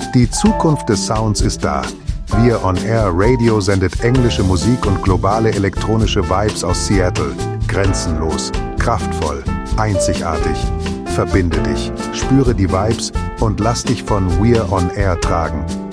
Die Zukunft des Sounds ist da. Wir On Air Radio sendet englische Musik und globale elektronische Vibes aus Seattle. Grenzenlos, kraftvoll, einzigartig. Verbinde dich, spüre die Vibes und lass dich von We're On Air tragen.